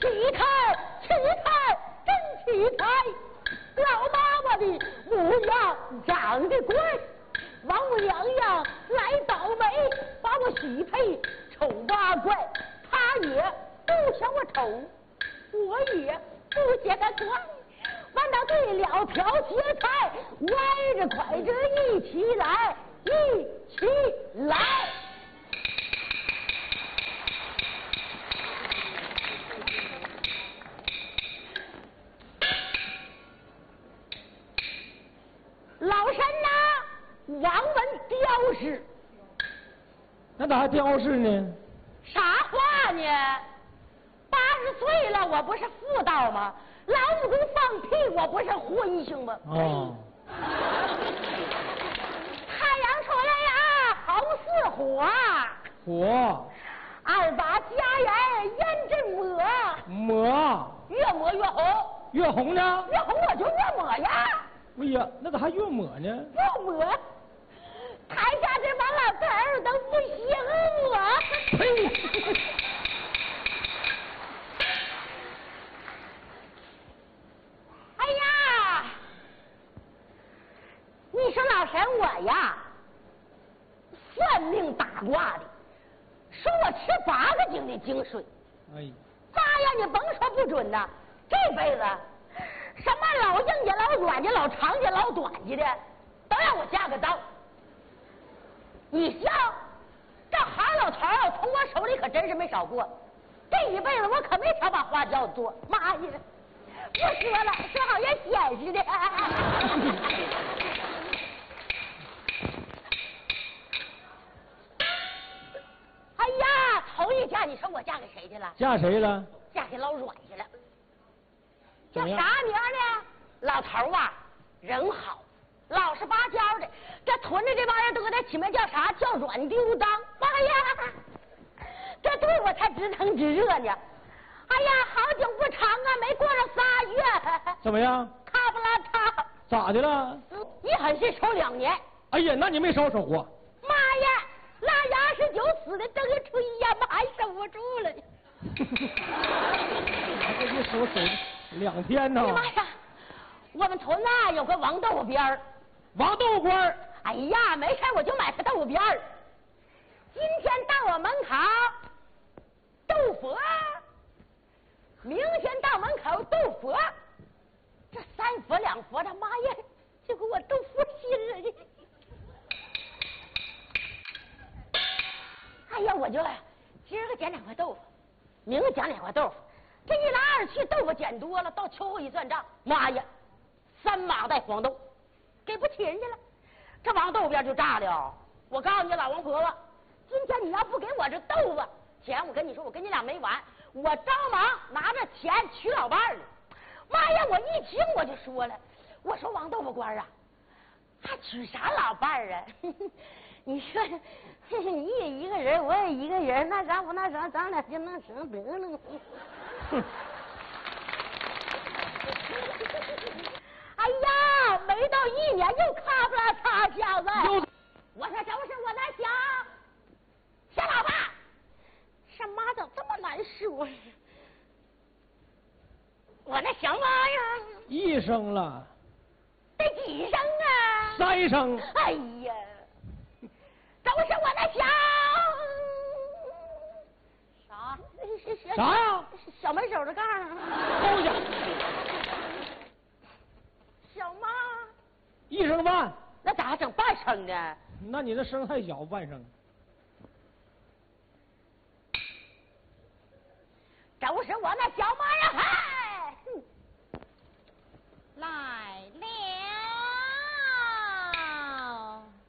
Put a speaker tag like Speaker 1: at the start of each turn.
Speaker 1: 气派，气派，真气派！老妈妈的模样长得乖，王母娘娘来倒霉，把我许配丑八怪，他也不嫌我丑，我也不嫌他乖。完到对了，挑些菜，歪着拐着一起来，一起来。老身呐，王文雕饰。
Speaker 2: 那咋还雕饰呢？
Speaker 1: 啥话呢？80岁了，我不是妇道吗？老子公放屁，我不是荤腥吗？
Speaker 2: 哦。
Speaker 1: 太阳出来呀，好似火。
Speaker 2: 火。
Speaker 1: 2把家人胭脂抹。越抹越红。
Speaker 2: 越红呢？
Speaker 1: 越红我就越抹呀。
Speaker 2: 哎呀，那咋还越抹呢？
Speaker 1: 越抹。台下这帮老头儿都不行我。
Speaker 2: 呸！
Speaker 1: 哎呀，你说老神我呀，算命打卦的，说我吃8个井的井水。
Speaker 2: 哎，
Speaker 1: 妈呀，你甭说不准呐，这辈子什么老硬家、老软家、老长家、老短家的，都让我下个当。你笑，这好老头儿从我手里可真是没少过，这一辈子我可没少把花轿子做。妈呀！不说了，说好像显似的。哎呀，头一嫁你说我嫁给谁去了？
Speaker 2: 嫁谁了？
Speaker 1: 嫁给老阮去了。叫
Speaker 2: 怎么样
Speaker 1: 啥名呢？老头啊，人好，老实巴交的。这屯子这帮人都给他起名叫啥？叫阮丢当。妈呀，这对我才直疼直热呢。哎呀，好景不长啊，没过上3月。
Speaker 2: 怎么样？
Speaker 1: 咔不拉嚓。
Speaker 2: 咋的了？
Speaker 1: 一狠是守2年。
Speaker 2: 哎呀，那你没少守啊！
Speaker 1: 妈呀，拉牙19死的，蹬个吹呀，妈还守不住了。
Speaker 2: 这一守2天呢。
Speaker 1: 哎呀妈呀，我们屯呐有个王豆腐边儿。
Speaker 2: 王豆腐官儿。
Speaker 1: 哎呀，没事我就买个豆腐边儿。今天到我门口斗佛，明天到门口斗佛，这3佛2佛，他妈呀，就给我斗佛心了的。哎呀，我就今儿个捡2块豆腐，明儿捡2块豆腐，这一来二去，豆腐捡多了，到秋后一算账，妈呀，3马袋黄豆，给不起人家了，这王豆腐边就炸了。我告诉你老王婆婆，今天你要不给我这豆腐钱，我跟你说，我跟你俩没完，我着忙拿着钱娶老伴儿了。妈呀，我一听我就说了，我说王豆腐官啊，还娶啥老伴儿啊？你说你也一个人，我也一个人，那啥不那啥，咱俩就那啥得了。哎呀，没到1年又咔不拉嚓，小子！我说这不是我那小老爸，这妈怎么这么难说？我那小妈呀
Speaker 2: 1声了。
Speaker 1: 得几声啊
Speaker 2: ？3声。
Speaker 1: 哎呀，这不是我那
Speaker 2: 啥呀？
Speaker 1: 小门手的杠啊！
Speaker 2: 偷下。
Speaker 1: 小妈
Speaker 2: 1声半。
Speaker 1: 那咋还整半声呢？
Speaker 2: 那你这声太小，半声。
Speaker 1: 这不是我那小妈呀！